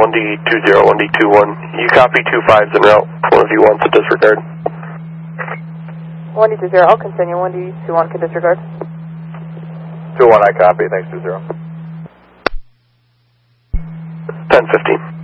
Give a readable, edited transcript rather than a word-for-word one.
1D20, 1D21. You copy 25's en route. One of you wants to disregard. 1D20, I'll continue. 1D21 can disregard. 2-1, I copy. Thanks, 20. 10-15.